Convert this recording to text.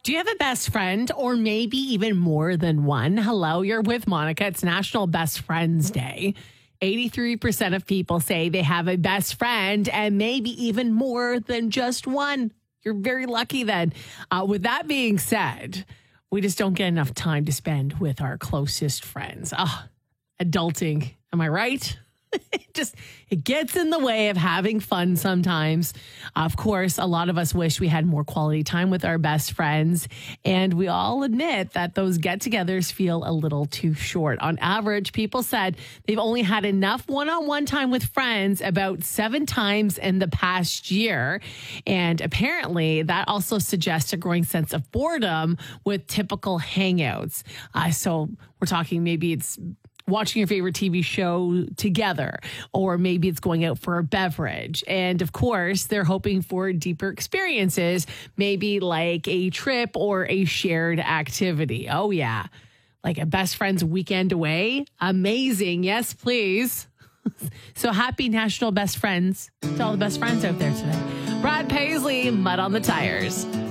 Do you have a best friend or maybe even more than one? Hello, you're with Monica. It's National Best Friends Day. 83% of people say they have a best friend and maybe even more than just one. You're very lucky then. With that being said, we just don't get enough time to spend with our closest friends. Adulting, am I right? It gets in the way of having fun sometimes. Of course, a lot of us wish we had more quality time with our best friends. And we all admit that those get-togethers feel a little too short. On average, people said they've only had enough one-on-one time with friends about 7 times in the past year. And apparently, that also suggests a growing sense of boredom with typical hangouts. So we're talking maybe it's watching your favorite TV show together, or maybe it's going out for a beverage. And of course, they're hoping for deeper experiences, maybe like a trip or a shared activity. Oh, yeah. Like a best friend's weekend away. Amazing. Yes, please. So happy National Best Friends to all the best friends out there today. Brad Paisley, Mud on the Tires.